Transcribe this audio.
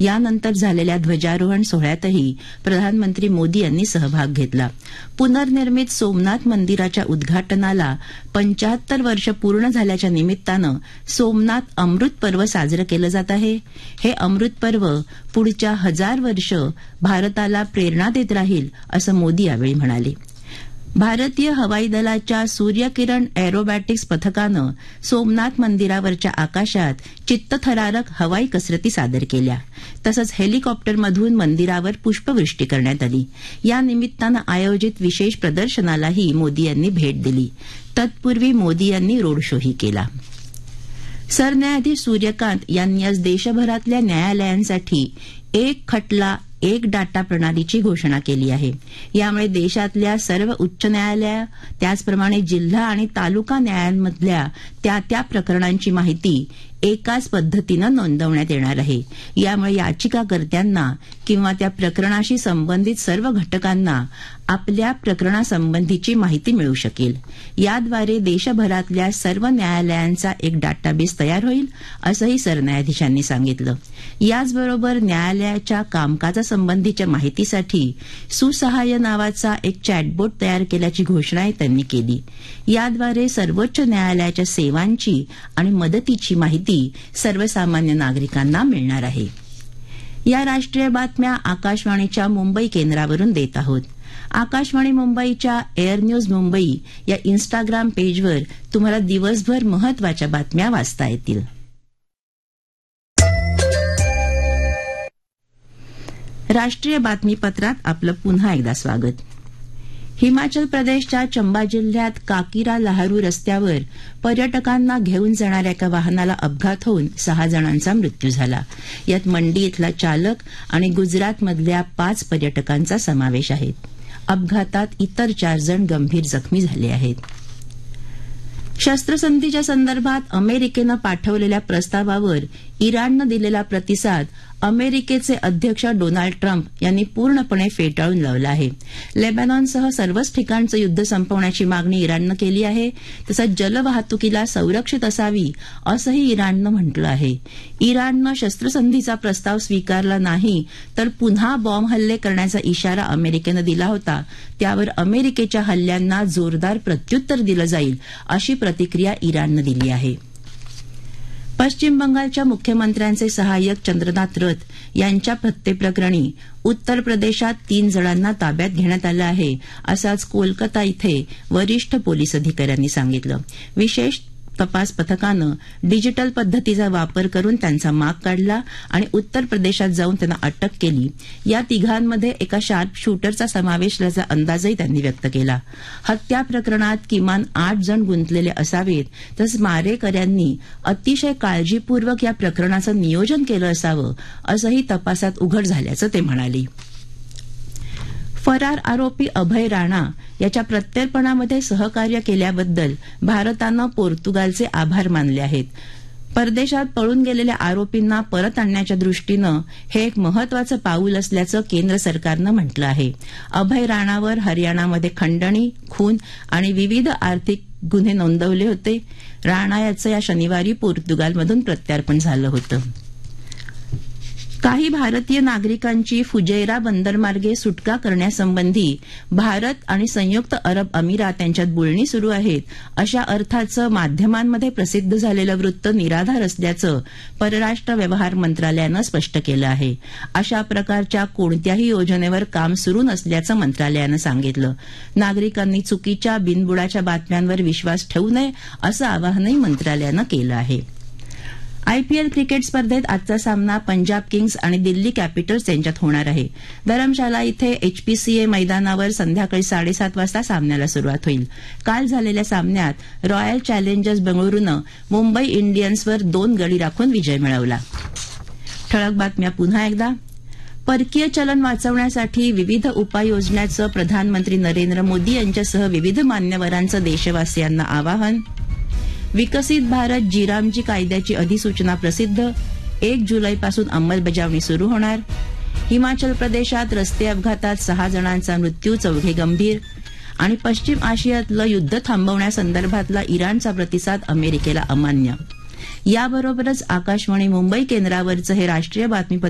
यानंतर झालेल्या ध्वजारोहण सोहळ्यातही प्रधानमंत्री मोदी यांनी सहभाग घेतला. पुनर्निर्मित सोमनाथ मंदिराच्या उद्घाटनाला 75 वर्ष पूर्ण झाल्याच्या निमित्तानं सोमनाथ अमृत पर्व साजरं केलं जात आहे. हे अमृत पर्व पुढच्या 1000 वर्ष भारताला प्रेरणा देत राहील असं मोदी यावेळी म्हणाले. भारतीय हवाई दलाच्या सूर्यकिरण एरोबॅटिक्स पथकानं सोमनाथ मंदिरावरच्या आकाशात चित्तथरारक हवाई कसरती सादर केल्या. तसंच हेलिकॉप्टरमधून मंदिरावर पुष्पवृष्टी करण्यात आली. या निमित्तानं आयोजित विशेष प्रदर्शनालाही मोदी यांनी भेट दिली. तत्पूर्वी मोदी यांनी रोड शोही केला. सरन्यायाधीश सूर्यकांत यांनी आज देशभरातल्या न्यायालयांसाठी एक खटला एक डाटा प्रणालीची घोषणा केली आहे. यामुळे देशातल्या सर्व उच्च न्यायालय त्याचप्रमाणे जिल्हा आणि तालुका न्यायालयांमधल्या त्या प्रकरणांची माहिती एकाच पद्धतीनं नोंदवण्यात येणार आहे. यामुळे याचिकाकर्त्यांना किंवा त्या प्रकरणाशी संबंधित सर्व घटकांना आपल्या प्रकरणासंबंधीची माहिती मिळू शकेल. याद्वारे देशभरातल्या सर्व न्यायालयांचा एक डाटाबेस तयार होईल असंही सरन्यायाधीशांनी सांगितलं. याचबरोबर न्यायालयाच्या कामकाजासंबंधीच्या माहितीसाठी सुसहाय्य नावाचा एक चॅटबोट तयार केल्याची घोषणाही त्यांनी केली. याद्वारे सर्वोच्च न्यायालयाच्या सेवांची आणि मदतीची माहिती सर्वसामान्य नागरिकांना मिळणार आहे. या राष्ट्रीय बातम्या आकाशवाणीच्या मुंबई केंद्रावरून देत आहोत. आकाशवाणी मुंबईच्या एअर न्यूज मुंबई या इन्स्टाग्राम पेजवर तुम्हाला दिवसभर महत्वाच्या बातम्या वाचता येतील. राष्ट्रीय बातमीपत्रात आपलं पुन्हा एकदा स्वागत. हिमाचल प्रदेशच्या चंबा जिल्ह्यात काकीरा लहारू रस्त्यावर पर्यटकांना घेऊन जाणाऱ्या एका वाहनाला अपघात होऊन 6 जणांचा मृत्यू झाला. यात मंडी इथला चालक आणि गुजरातमधल्या 5 पर्यटकांचा समावेश आहे. अपघातात इतर 4 जण गंभीर जखमी झाले आहेत. शस्त्रसंधीच्या संदर्भात अमेरिकेनं पाठवलेल्या प्रस्तावावर इराणनं दिलेला प्रतिसाद अमेरिकेचे अध्यक्ष डोनाल्ड ट्रम्प यांनी पूर्णपणे फेटाळून लावला आहे. लेबनॉनसह सर्वच ठिकाणचं युद्ध संपवण्याची मागणी इराणनं केली आहे. तसंच जलवाहतुकीला संरक्षित असावी असंही इराणनं म्हटलं आहे. इराणनं शस्त्रसंधीचा प्रस्ताव स्वीकारला नाही तर पुन्हा बॉम्ब हल्ले करण्याचा इशारा अमेरिकेनं दिला होता. त्यावर अमेरिकेच्या हल्ल्यांना जोरदार प्रत्युत्तर दिलं जाईल अशी प्रतिक्रिया इराणनं दिली आहे. पश्चिम बंगालच्या मुख्यमंत्र्यांचे सहाय्यक चंद्रनाथ रथ यांच्या हत्येप्रकरणी उत्तर प्रदेशात 3 जणांना ताब्यात घेण्यात आलं आहे असं आज कोलकाता इथे वरिष्ठ पोलीस अधिकाऱ्यांनी सांगितलं. विशेष तपास पथकानं डिजिटल पद्धतीचा वापर करून त्यांचा माग काढला आणि उत्तर प्रदेशात जाऊन त्यांना अटक केली. या तिघांमध्ये एका शार्प शूटरचा समावेश असल्याचा अंदाजही त्यांनी व्यक्त केला. हत्या प्रकरणात किमान 8 जण गुंतलेले असावेत. तसंच मारेकऱ्यांनी अतिशय काळजीपूर्वक या प्रकरणाचं नियोजन केलं असावं असंही तपासात उघड झाल्याचं ते म्हणाले. फरार आरोपी अभय राणा याच्या प्रत्यर्पणामध्ये सहकार्य केल्याबद्दल भारतानं पोर्तुगालचे आभार मानले आहेत. परदेशात पळून गेलेल्या आरोपींना परत आणण्याच्या दृष्टीनं हे एक महत्वाचं पाऊल असल्याचं केंद्र सरकारनं म्हटलं आहे. अभय राणावर हरियाणामध्ये खंडणी, खून आणि विविध आर्थिक गुन्हे नोंदवले होते. राणा याचं या शनिवारी पोर्तुगालमधून प्रत्यार्पण झालं होतं. काही भारतीय नागरिकांची फुजैरा बंदरमार्गे सुटका करण्यासंबंधी भारत आणि संयुक्त अरब अमिरात यांच्यात बोलणी सुरू आहेत अशा अर्थाचं माध्यमांमध्ये प्रसिद्ध झालेलं वृत्त निराधार असल्याचं परराष्ट्र व्यवहार मंत्रालयानं स्पष्ट केलं आहे. अशा प्रकारच्या कोणत्याही योजनेवर काम सुरू नसल्याचं मंत्रालयानं सांगितलं. नागरिकांनी चुकीच्या बिनबुडाच्या बातम्यांवर विश्वास ठेवू नये असं आवाहनही मंत्रालयानं केलं आहे. आयपीएल क्रिकेट स्पर्धेत आजचा सामना पंजाब किंग्स आणि दिल्ली कॅपिटल्स यांच्यात होणार आहे. धरमशाला इथे एचपीसीए मैदानावर संध्याकाळी 7:30 वाजता सामन्याला सुरुवात होईल. काल झालेल्या सामन्यात रॉयल चॅलेंजर्स बेंगळुरूनं मुंबई इंडियन्सवर 2 गडी राखून विजय मिळवला. ठळक बातम्या पुन्हा एकदा. परकीय चलन वाचवण्यासाठी विविध उपाययोजनांचं प्रधानमंत्री नरेंद्र मोदी यांच्यासह विविध मान्यवरांचं देशवासियांना आवाहन. विकसित भारत जीरामजी कायद्याची अधिसूचना प्रसिद्ध. 1 जुलैपासून अंमलबजावणी सुरू होणार. हिमाचल प्रदेशात रस्ते अपघातात 6 जणांचा मृत्यू, 4 गंभीर. आणि पश्चिम आशियातलं युद्ध थांबवण्यासंदर्भातला इराणचा प्रतिसाद अमेरिकेला अमान्य. याबरोबरच आकाशवाणी मुंबई केंद्रावरचं हे राष्ट्रीय बातमीपत्र